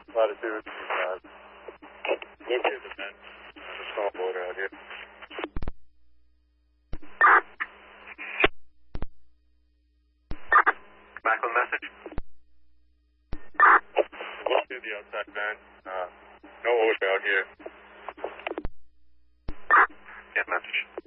Latitude, located the vent. There's a small boat out here. Back on message. Located the outside vent. No ocean out here. Get message.